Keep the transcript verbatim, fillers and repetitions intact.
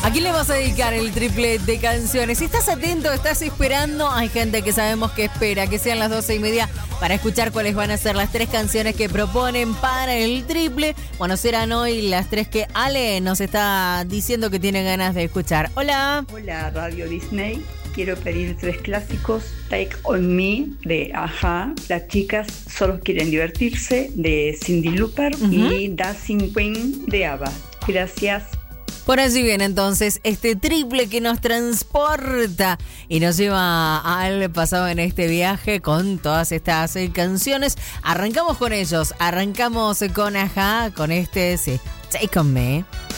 ¿A quién le vas a dedicar el triple de canciones? Si estás atento, estás esperando, hay gente que sabemos que espera que sean las doce y media para escuchar cuáles van a ser las tres canciones que proponen para el triple. Bueno, serán hoy las tres que Ale nos está diciendo que tiene ganas de escuchar. Hola. Hola, Radio Disney. Quiero pedir tres clásicos: Take On Me de Ajá, Las chicas solo quieren divertirse de Cyndi Lauper, uh-huh, y Dancing Queen de ABBA. Gracias. Por allí viene entonces este triple que nos transporta y nos lleva al pasado en este viaje con todas estas eh, canciones. Arrancamos con ellos, arrancamos con Ajá, con este, sí, Take On Me.